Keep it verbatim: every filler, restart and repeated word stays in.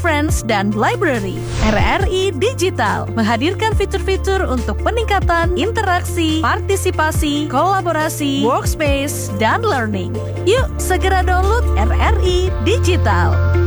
Friends, dan Library. R R I Digital menghadirkan fitur-fitur untuk peningkatan interaksi, partisipasi, kolaborasi, workspace, dan learning. Yuk segera download R R I Digital.